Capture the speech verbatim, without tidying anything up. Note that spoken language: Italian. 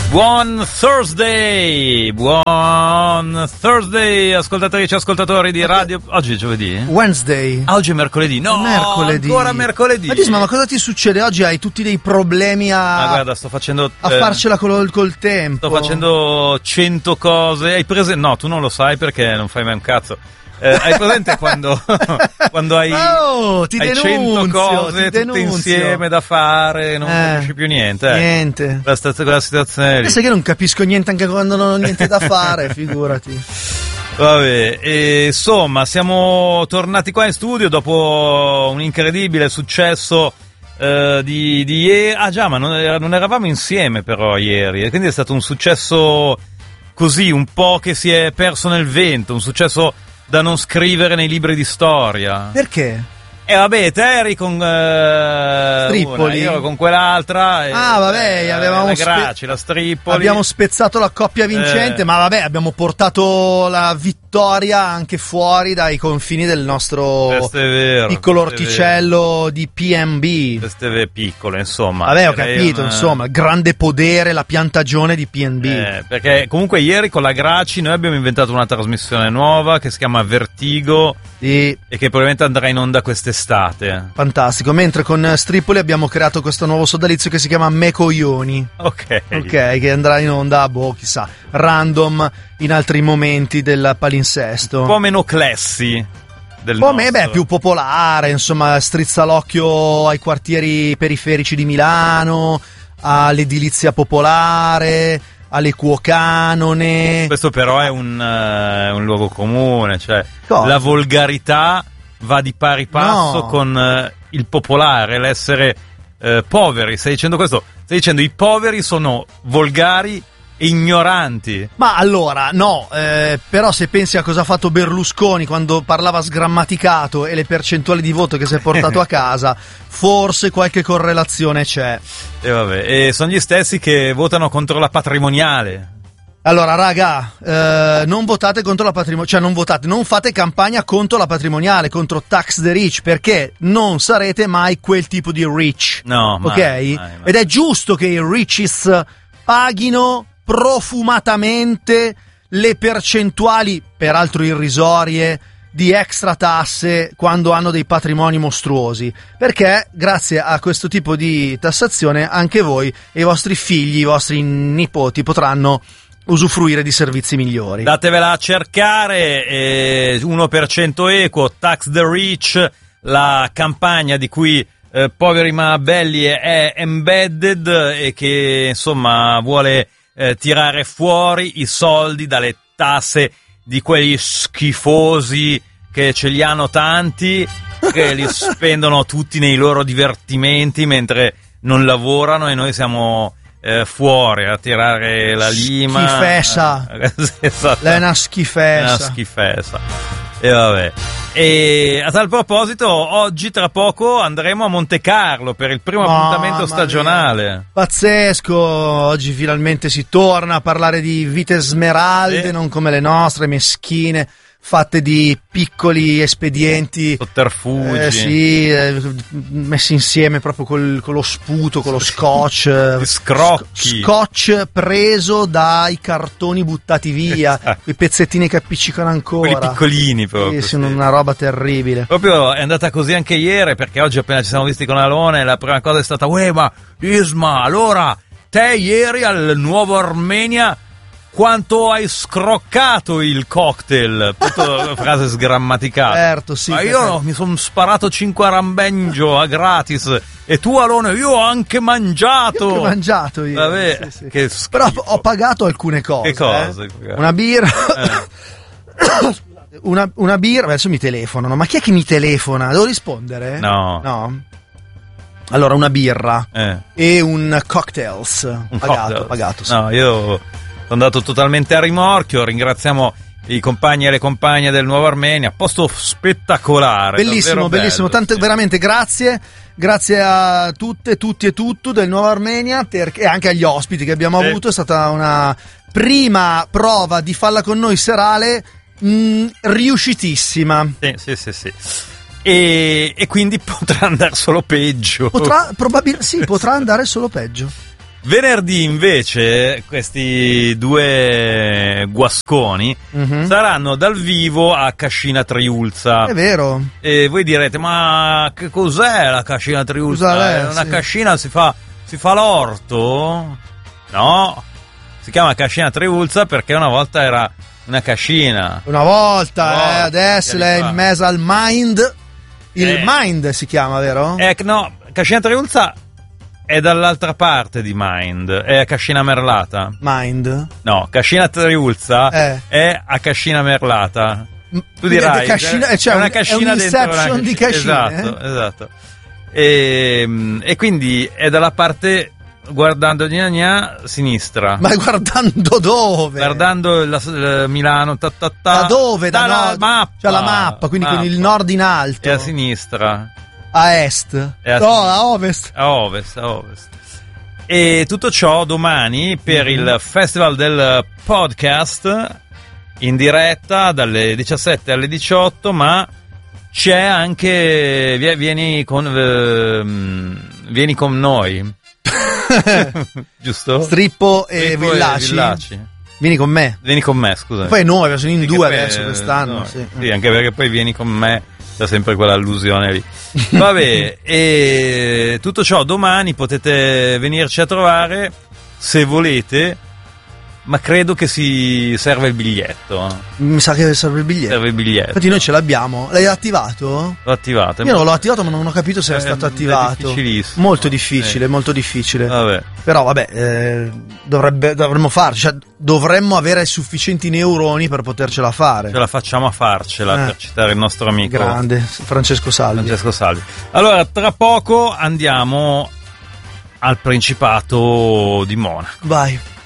Buon Thursday, buon Thursday, ascoltatrici e ascoltatori di radio. Oggi è giovedì? Wednesday. Ah, oggi è mercoledì. No, mercoledì. Ancora mercoledì. Ma Disma, ma cosa ti succede? Oggi hai tutti dei problemi a. Ma guarda, sto facendo. A eh, farcela col, col tempo. Sto facendo cento cose. Hai presente? No, tu non lo sai perché non fai mai un cazzo. Eh, hai presente quando, quando hai, oh, ti hai denunzio, cento cose ti tutte insieme da fare, non eh, capisci più niente. Eh. Niente. La, sta- quella situazione lì. Sai che non capisco niente anche quando non ho niente da fare, figurati. Vabbè, e, insomma, siamo tornati qua in studio dopo un incredibile successo eh, di, di ieri. Ah già, ma non, era- non eravamo insieme però ieri, e quindi è stato un successo così, un po' che si è perso nel vento, un successo da non scrivere nei libri di storia. Perché? E vabbè, te eri con eh, Strippoli. una, io ero con quell'altra. E, Ah, vabbè, eh, avevamo la spe- Graci, la Strippoli. Abbiamo spezzato la coppia vincente, Eh. ma vabbè, abbiamo portato la vittoria anche fuori dai confini del nostro Questo è vero, piccolo questo è orticello di P M B. Queste piccole, insomma. Vabbè, ho direi capito, una- insomma, il grande podere, la piantagione di P M B. Eh, perché comunque ieri con la Graci noi abbiamo inventato una trasmissione nuova che si chiama Vertigo Sì, e che probabilmente andrà in onda quest'estate. fantastico. Mentre con Stripoli abbiamo creato questo nuovo sodalizio che si chiama Me Coglioni. Ok. Ok, che andrà in onda, boh, chissà, random in altri momenti del palinsesto. Un po' meno classy del Un po' me, nostro. beh, più popolare, insomma, strizza l'occhio ai quartieri periferici di Milano, all'edilizia popolare, alle cuocanone. Questo però è un, eh, un luogo comune, cioè Cosa? la volgarità va di pari passo No. con eh, il popolare, l'essere eh, poveri. Stai dicendo questo? Stai dicendo i poveri sono volgari e ignoranti. Ma allora, no, eh, però se pensi a cosa ha fatto Berlusconi quando parlava sgrammaticato e le percentuali di voto che si è portato a casa, forse qualche correlazione c'è. E vabbè, e sono gli stessi che votano contro la patrimoniale. Allora, raga, eh, non votate contro la patrimoniale, cioè non votate, non fate campagna contro la patrimoniale, contro Tax the Rich, perché non sarete mai quel tipo di rich. No, mai, ok? mai, mai. Ed è giusto che i riches paghino profumatamente le percentuali, peraltro irrisorie, di extra tasse quando hanno dei patrimoni mostruosi, perché grazie a questo tipo di tassazione anche voi e i vostri figli, i vostri nipoti potranno usufruire di servizi migliori. Datevela a cercare, eh, uno per cento equo, Tax the Rich, la campagna di cui eh, Poveri ma Belli è embedded e che insomma vuole eh, tirare fuori i soldi dalle tasse di quegli schifosi che ce li hanno tanti, che li spendono tutti nei loro divertimenti mentre non lavorano e noi siamo eh, fuori a tirare la lima. Schifessa. Esatto. Lei è una schifessa. Una schifessa. E vabbè. E a tal proposito, oggi tra poco andremo a Monte Carlo per il primo Mamma appuntamento stagionale. mia. Pazzesco, oggi finalmente si torna a parlare di vite smeralde, Sì. non come le nostre, meschine, fatte di piccoli espedienti. Sotterfugi. Eh, sì, eh, messi insieme proprio col, con lo sputo, con lo scotch. eh, Gli scrocchi. sc- Scotch preso dai cartoni buttati via, Esatto. quei pezzettini che appiccicano ancora. Quelli piccolini proprio. Sì, sono sì. una roba terribile. Proprio è andata così anche ieri, perché oggi appena ci siamo visti con Alone la prima cosa è stata: uè, ma Isma, allora te ieri al Nuovo Armenia quanto hai scroccato il cocktail? Tutta frase sgrammaticata. Certo, sì. Ma io perché- no, mi sono sparato cinque arambengio a gratis e tu Alone, io ho anche mangiato. Io ho anche mangiato io. Vabbè, Sì, sì. che schifo. Però ho pagato alcune cose. Che cose? eh. Una birra. Eh. una, una birra. Adesso mi telefonano. Ma chi è che mi telefona? Devo rispondere? No. No. Allora, una birra Eh. e un cocktails. Un pagato, cocktail. pagato. Sì. No, io sono andato totalmente a rimorchio. Ringraziamo i compagni e le compagne del Nuovo Armenia. Posto spettacolare. Bellissimo, davvero bellissimo. bello, Tanto, sì. veramente grazie. Grazie a tutte, tutti e tutto del Nuovo Armenia perché, e anche agli ospiti che abbiamo Sì. avuto. È stata una prima prova di Falla con noi serale mh, riuscitissima. Sì, sì, sì, sì. E, e quindi potrà andare solo peggio. Potrà, probabil- sì, potrà andare solo peggio. Venerdì invece questi due guasconi Mhm. saranno dal vivo a Cascina Triulza. È vero. E voi direte, ma che cos'è la Cascina Triulza? Cos'è, È una sì. cascina, si fa, si fa l'orto? No, si chiama Cascina Triulza perché una volta era una cascina. Una volta, Una volta, eh, adesso anni lei è fa. in mezzo al Mind. Il Eh. Mind si chiama, vero? Eh, no, Cascina Triulza è dall'altra parte di Mind, è a Cascina Merlata. Mind. No, Cascina Triulza Eh. è a Cascina Merlata. Tu Quindi dirai, è cascina- è cioè, una è cascina un dentro una inception di cascina. cascine, Esatto, esatto. E, e quindi è dalla parte, guardando gna gna, sinistra. Ma guardando dove? Guardando la, la Milano, ta, ta, ta, Da dove? Da dalla nord? mappa. Cioè la mappa, quindi con il nord in alto. E a sinistra. A est. E a no, sinistra. a ovest. A ovest, a ovest. E tutto ciò domani per Mhm. il Festival del Podcast in diretta dalle diciassette alle diciotto, ma c'è anche vie- vieni con ehm, vieni con noi. Giusto? Strippo e Strippo Villaci. Villaci. Vieni con me. Vieni con me, scusa. Poi noi sono in Sì, due che poi, adesso eh, quest'anno. no, sì. sì, anche perché poi vieni con me, c'è sempre quell'allusione lì. Vabbè, e tutto ciò domani potete venirci a trovare se volete, ma credo che si serve il biglietto. Mi sa che serve il biglietto. Serve il biglietto. Infatti noi ce l'abbiamo. L'hai attivato? L'ho attivato. Io non l'ho attivato, ma non ho capito se Eh, è stato è attivato. difficilissimo. Molto difficile, Eh. molto difficile. Vabbè. Però vabbè, eh, dovrebbe, dovremmo farci, cioè dovremmo avere sufficienti neuroni per potercela fare. Ce la facciamo a farcela, Eh. per citare il nostro amico Grande, Francesco Salvi. Francesco Salvi. Allora, tra poco andiamo al Principato di Monaco. Vai.